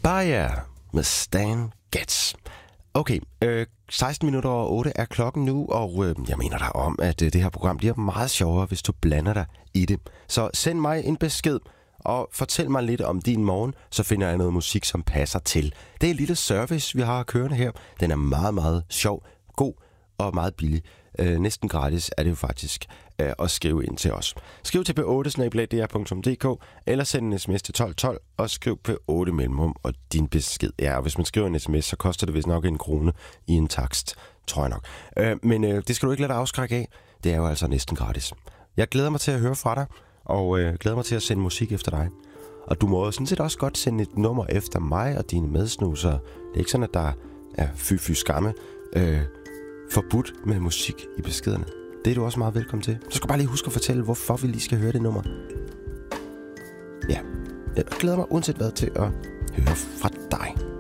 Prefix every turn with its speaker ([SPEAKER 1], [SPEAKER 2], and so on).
[SPEAKER 1] Fire med Stan Getz. Okay, 16 minutter over 8 er klokken nu, og jeg mener dig om, at det her program bliver meget sjovere, hvis du blander dig i det. Så send mig en besked, og fortæl mig lidt om din morgen, så finder jeg noget musik, som passer til. Det er en lille service, vi har kørende her. Den er meget, meget sjov, god og meget billig. Næsten gratis er det jo faktisk at skrive ind til os. Skriv til p8@dr.dk eller send en sms til 1212 og skriv p8 mellemrum og din besked. Ja, og hvis man skriver en sms, så koster det vist nok 1 krone i en takst, tror jeg nok. Men det skal du ikke lade dig afskrække af. Det er jo altså næsten gratis. Jeg glæder mig til at høre fra dig, og glæder mig til at sende musik efter dig. Og du må sådan set også godt sende et nummer efter mig og dine medsnuser. Det er ikke sådan, at der er fy skamme forbudt med musik i beskederne. Det er du også meget velkommen til. Så skal bare lige huske at fortælle, hvorfor vi lige skal høre det nummer. Ja, jeg glæder mig uanset hvad til at høre fra dig.